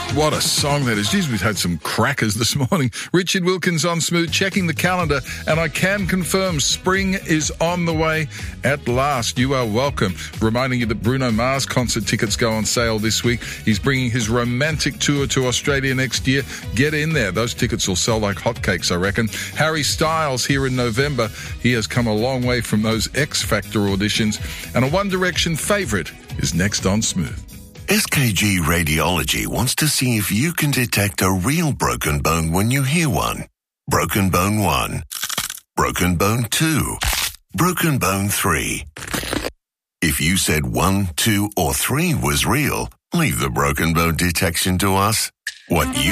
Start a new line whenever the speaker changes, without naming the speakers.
What a song that is. Geez, we've had some crackers this morning. Richard Wilkins on Smooth, checking the calendar, and I can confirm spring is on the way at last. You are welcome. Reminding you that Bruno Mars concert tickets go on sale this week. He's bringing his romantic tour to Australia next year. Get in there. Those tickets will sell like hotcakes, I reckon. Harry Styles here in November. He has come a long way from those X Factor auditions. And a One Direction favourite is next on Smooth.
SKG Radiology wants to see if you can detect a real broken bone when you hear one. Broken bone 1. Broken bone 2. Broken bone 3. If you said 1, 2, or 3 was real, leave the broken bone detection to us. What you